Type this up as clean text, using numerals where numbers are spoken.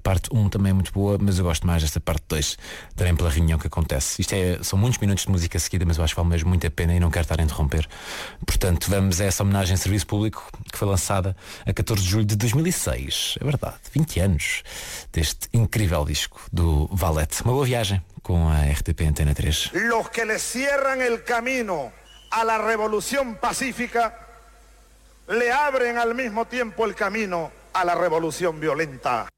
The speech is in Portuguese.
parte 1 também é muito boa, mas eu gosto mais desta parte 2, também pela reunião que acontece. São muitos minutos de música seguida, mas eu acho que vale mesmo muito a pena e não quero estar a interromper. Portanto, vamos a essa homenagem a serviço público que foi lançada a 14 de julho de 2006. É verdade, 20 anos deste incrível disco do Valete. Uma boa viagem com a RTP Antena 3. Los que le cierran el camino a la revolución pacífica le abren al mismo tiempo el camino a la revolución violenta.